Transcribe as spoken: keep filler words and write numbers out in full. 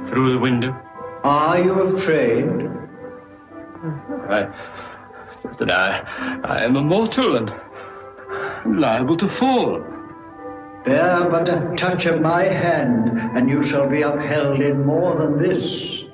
through the window. Are you afraid? I, that I, I am a mortal and liable to fall. Bear but a touch of my hand, and you shall be upheld in more than this.